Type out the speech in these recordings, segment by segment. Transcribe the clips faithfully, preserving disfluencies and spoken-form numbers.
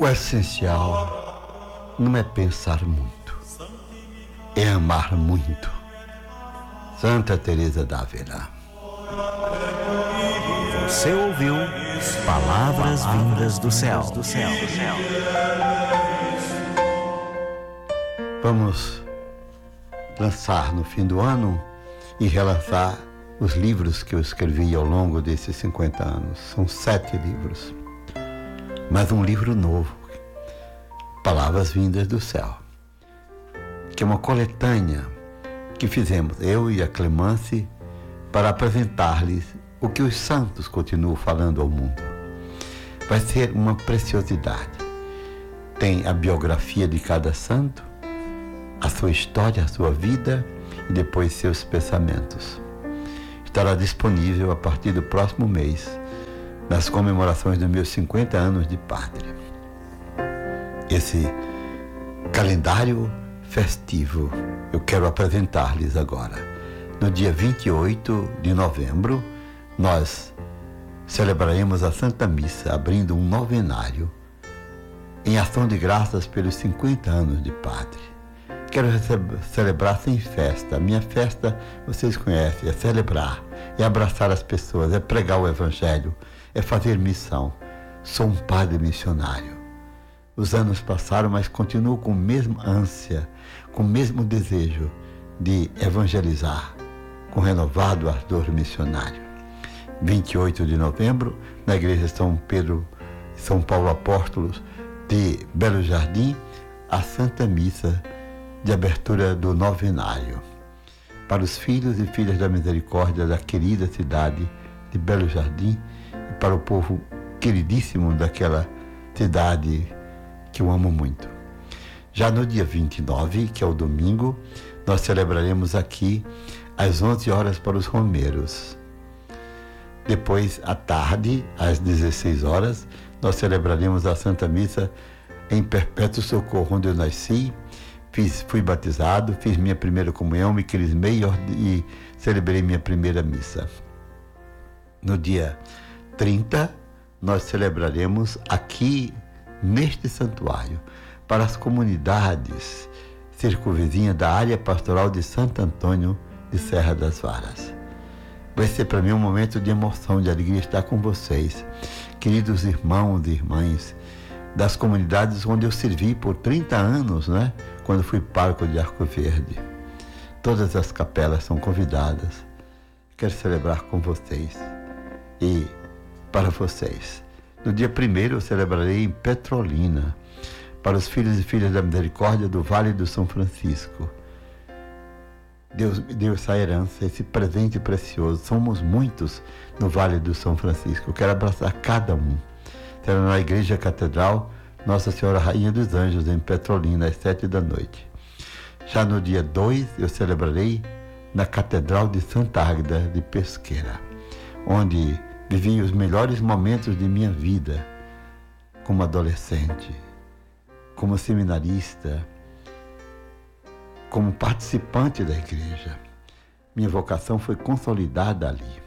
O essencial não é pensar muito, é amar muito. Santa Teresa d'Ávila. Você ouviu Palavras Vindas do Céu. Do céu, do céu. Vamos lançar no fim do ano e relançar os livros que eu escrevi ao longo desses cinquenta anos. São sete livros. Mas um livro novo, Palavras Vindas do Céu, que é uma coletânea que fizemos, eu e a Clemence, para apresentar-lhes o que os santos continuam falando ao mundo. Vai ser uma preciosidade. Tem a biografia de cada santo, a sua história, a sua vida e depois seus pensamentos. Estará disponível a partir do próximo mês, nas comemorações dos meus cinquenta anos de padre. Esse calendário festivo eu quero apresentar-lhes agora. No dia vinte e oito de novembro, nós celebraremos a Santa Missa, abrindo um novenário em ação de graças pelos cinquenta anos de padre. Quero celebrar sem festa. A minha festa, vocês conhecem, é celebrar, é abraçar as pessoas, é pregar o Evangelho, é fazer missão. Sou um padre missionário. Os anos passaram, mas continuo com a mesma ânsia, com o mesmo desejo de evangelizar, com renovado ardor missionário. vinte e oito de novembro, na Igreja São Pedro e São Paulo Apóstolos de Belo Jardim, a Santa Missa de abertura do novenário. Para os filhos e filhas da misericórdia da querida cidade de Belo Jardim e para o povo queridíssimo daquela cidade que eu amo muito. Já no dia vinte e nove, que é o domingo, nós celebraremos aqui às onze horas para os romeiros. Depois, à tarde, às dezesseis horas, nós celebraremos a Santa Missa em Perpétuo Socorro, onde eu nasci, fiz, fui batizado, fiz minha primeira comunhão, me crismei e celebrei minha primeira missa. No dia trinta, nós celebraremos aqui neste santuário para as comunidades circunvizinhas da área pastoral de Santo Antônio de Serra das Varas. Vai ser para mim um momento de emoção, de alegria estar com vocês, queridos irmãos e irmãs das comunidades onde eu servi por trinta anos, né? Quando fui pároco de Arco Verde. Todas as capelas são convidadas. Quero celebrar com vocês e para vocês. No dia primeiro eu celebrarei em Petrolina, para os filhos e filhas da misericórdia do Vale do São Francisco. Deus me deu essa herança, esse presente precioso. Somos muitos no Vale do São Francisco. Eu quero abraçar cada um. Será na Igreja Catedral Nossa Senhora Rainha dos Anjos, em Petrolina, às sete da noite. Já no dia dois, eu celebrarei na Catedral de Santa Águeda de Pesqueira, onde vivi os melhores momentos de minha vida, como adolescente, como seminarista, como participante da igreja. Minha vocação foi consolidada ali.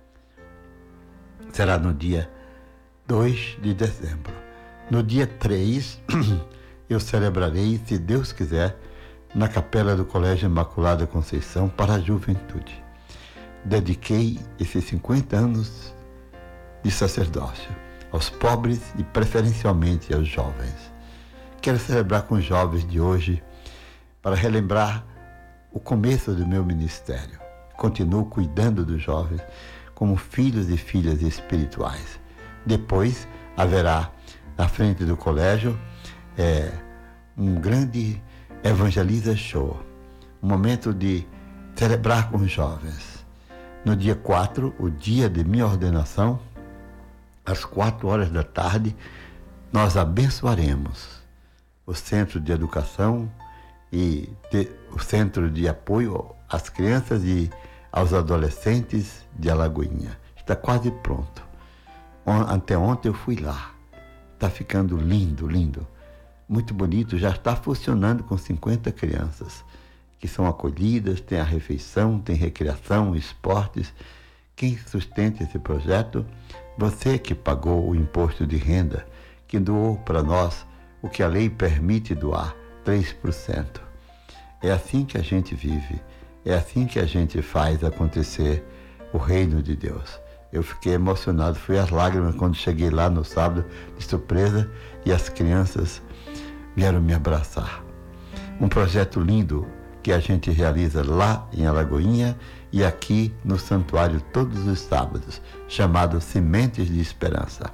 Será no dia dois de dezembro. No dia três, eu celebrarei, se Deus quiser, na capela do Colégio Imaculada Conceição para a juventude. Dediquei esses cinquenta anos de sacerdócio aos pobres e preferencialmente aos jovens. Quero celebrar com os jovens de hoje para relembrar o começo do meu ministério. Continuo cuidando dos jovens como filhos e filhas espirituais. Depois haverá, na frente do colégio, é, um grande Evangeliza Show, um momento de celebrar com os jovens. No dia quatro, o dia de minha ordenação, às quatro horas da tarde, nós abençoaremos o Centro de Educação e de, o Centro de Apoio às Crianças e aos Adolescentes de Alagoinha. Está quase pronto. Anteontem eu fui lá. Está ficando lindo, lindo. Muito bonito. Já está funcionando com cinquenta crianças que são acolhidas, tem a refeição, tem recreação, esportes. Quem sustenta esse projeto? Você que pagou o imposto de renda, que doou para nós o que a lei permite doar, três por cento. É assim que a gente vive, é assim que a gente faz acontecer o reino de Deus. Eu fiquei emocionado, fui às lágrimas quando cheguei lá no sábado de surpresa e as crianças vieram me abraçar. Um projeto lindo que a gente realiza lá em Alagoinha e aqui no santuário todos os sábados, chamado Sementes de Esperança.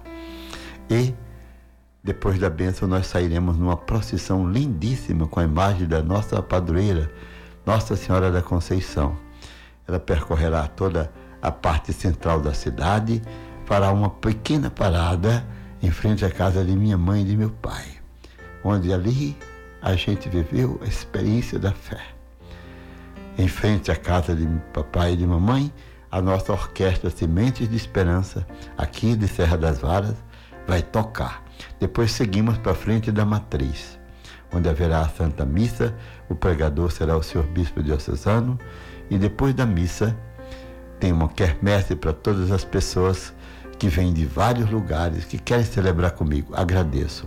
E depois da bênção nós sairemos numa procissão lindíssima com a imagem da nossa padroeira, Nossa Senhora da Conceição. Ela percorrerá toda a parte central da cidade, fará uma pequena parada em frente à casa de minha mãe e de meu pai, onde ali a gente viveu a experiência da fé. Em frente à casa de papai e de mamãe, a nossa orquestra Sementes de Esperança, aqui de Serra das Varas, vai tocar. Depois seguimos para frente da matriz, onde haverá a Santa Missa, o pregador será o senhor Bispo Diocesano, e depois da missa tem uma quermesse para todas as pessoas que vêm de vários lugares, que querem celebrar comigo. Agradeço.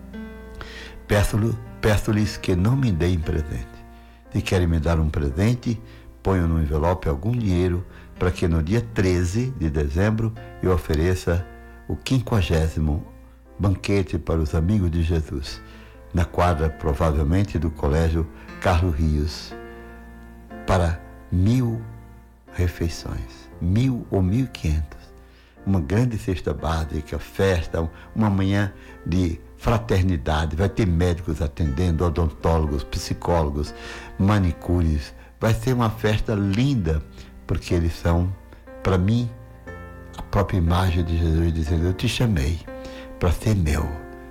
Peço-lhe, peço-lhes que não me deem presente. Se querem me dar um presente, ponham no envelope algum dinheiro para que no dia treze de dezembro eu ofereça o quinquagésimo banquete para os amigos de Jesus, na quadra provavelmente do Colégio Carlos Rios, para mil refeições, mil ou mil e quinhentas. Uma grande cesta básica, festa, uma manhã de fraternidade, vai ter médicos atendendo, odontólogos, psicólogos, manicures, vai ser uma festa linda, porque eles são, para mim, a própria imagem de Jesus dizendo: eu te chamei para ser meu,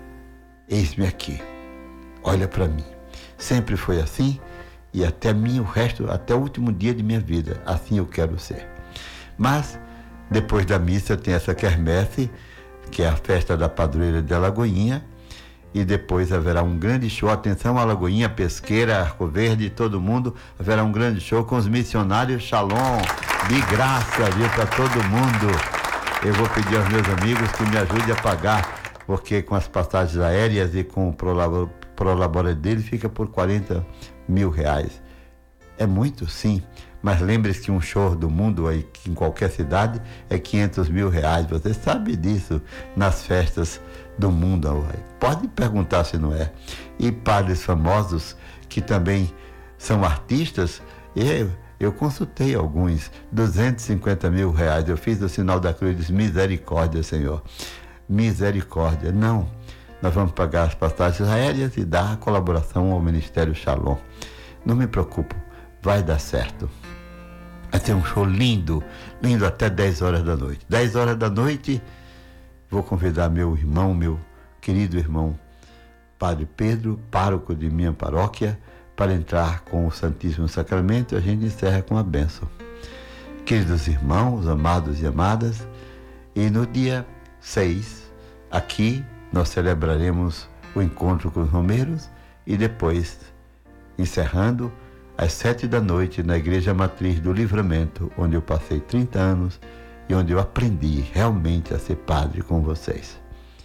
eis-me aqui, olha para mim. Sempre foi assim e até mim o resto, até o último dia de minha vida, assim eu quero ser. Mas depois da missa tem essa quermesse, que é a festa da padroeira de Alagoinha, e depois haverá um grande show. Atenção, Alagoinha, Pesqueira, Arco Verde, todo mundo, haverá um grande show com os missionários Shalom, de graça, viu, para todo mundo. Eu vou pedir aos meus amigos que me ajudem a pagar, porque com as passagens aéreas e com o prolabore dele fica por quarenta mil reais. É muito, sim, mas lembre-se que um show do mundo aí, em qualquer cidade, é quinhentos mil reais. Você sabe disso nas festas do mundo. Pode perguntar se não é. E padres famosos que também são artistas, eu, eu consultei alguns, duzentos e cinquenta mil reais. Eu fiz o sinal da cruz e disse: misericórdia, Senhor, misericórdia. Não, nós vamos pagar as passagens aéreas e dar a colaboração ao Ministério Shalom. Não me preocupo, vai dar certo. Vai ser um show lindo, lindo até dez horas da noite. dez horas da noite, vou convidar meu irmão, meu querido irmão, Padre Pedro, pároco de minha paróquia, para entrar com o Santíssimo Sacramento, e a gente encerra com a bênção. Queridos irmãos, amados e amadas, e no dia seis, aqui, nós celebraremos o encontro com os romeiros e depois, encerrando, às sete da noite, na Igreja Matriz do Livramento, onde eu passei trinta anos e onde eu aprendi realmente a ser padre com vocês.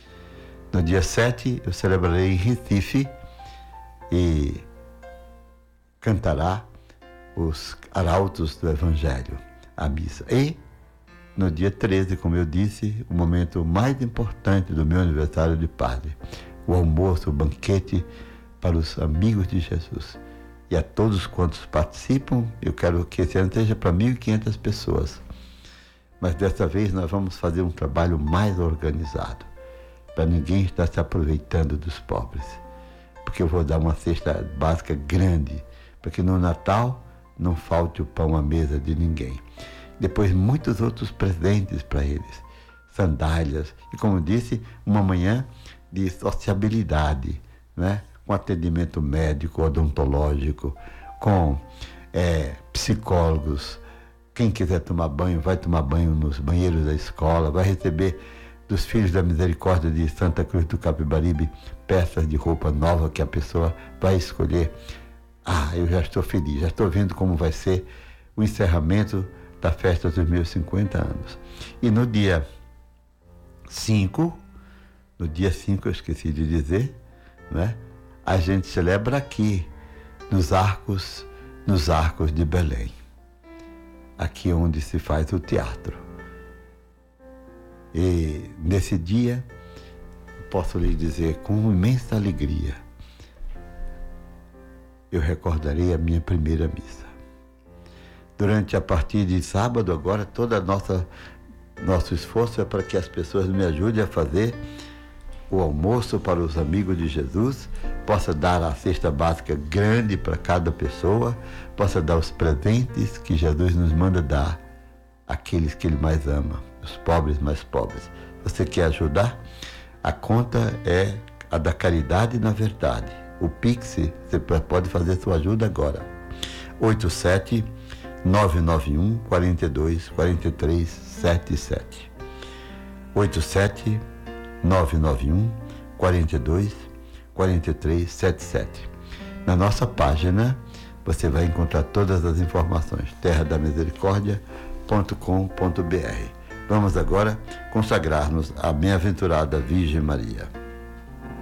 No dia sete, eu celebrarei em Recife e cantará os arautos do Evangelho, a missa. E, no dia treze, como eu disse, o momento mais importante do meu aniversário de padre, o almoço, o banquete para os amigos de Jesus. E a todos quantos participam, eu quero que esse ano seja para mil e quinhentas pessoas. Mas dessa vez nós vamos fazer um trabalho mais organizado, para ninguém estar se aproveitando dos pobres. Porque eu vou dar uma cesta básica grande, para que no Natal não falte o pão à mesa de ninguém. Depois muitos outros presentes para eles, sandálias, e como disse, uma manhã de sociabilidade, né? Com atendimento médico, odontológico, com é, psicólogos. Quem quiser tomar banho, vai tomar banho nos banheiros da escola, vai receber dos Filhos da Misericórdia de Santa Cruz do Capibaribe peças de roupa nova que a pessoa vai escolher. Ah, eu já estou feliz, já estou vendo como vai ser o encerramento da festa dos meus cinquenta anos. E no dia cinco, no dia cinco, eu esqueci de dizer, né? A gente celebra aqui, nos arcos, nos arcos de Belém. Aqui onde se faz o teatro. E nesse dia, posso lhe dizer com imensa alegria, eu recordarei a minha primeira missa. Durante a partir de sábado, agora, toda a nossa nosso esforço é para que as pessoas me ajudem a fazer o almoço para os amigos de Jesus, possa dar a cesta básica grande para cada pessoa, possa dar os presentes que Jesus nos manda dar àqueles que Ele mais ama, os pobres mais pobres. Você quer ajudar? A conta é a da Caridade na Verdade. O Pix, você pode fazer sua ajuda agora. oito sete nove nove um, quatro dois, quatro três sete sete. oito sete nove nove um, quatro dois, quatro três sete sete. Na nossa página você vai encontrar todas as informações, terra da misericórdia ponto com ponto br. Vamos agora consagrar-nos à bem-aventurada Virgem Maria.